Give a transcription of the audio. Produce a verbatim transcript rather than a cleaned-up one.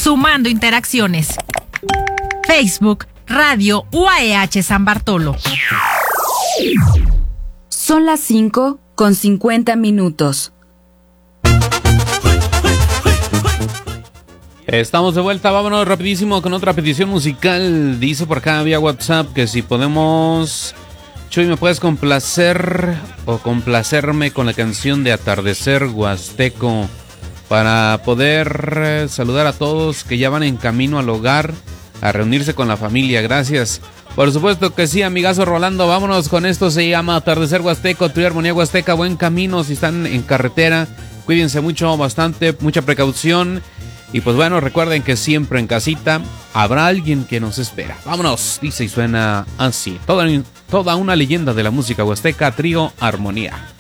sumando interacciones. Facebook, Radio U A E H San Bartolo. Son las cinco con cincuenta minutos. Estamos de vuelta, vámonos rapidísimo con otra petición musical. Dice por acá vía WhatsApp que si podemos... Chuy, ¿me puedes complacer o complacerme con la canción de Atardecer Huasteco? Para poder eh, saludar a todos que ya van en camino al hogar a reunirse con la familia. Gracias. Por supuesto que sí, amigazo Rolando. Vámonos con esto. Se llama Atardecer Huasteco, tu armonía huasteca. Buen camino si están en carretera. Cuídense mucho, bastante, mucha precaución. Y pues bueno, recuerden que siempre en casita habrá alguien que nos espera. Vámonos, dice y suena así. Toda, toda una leyenda de la música huasteca, Trío Armonía.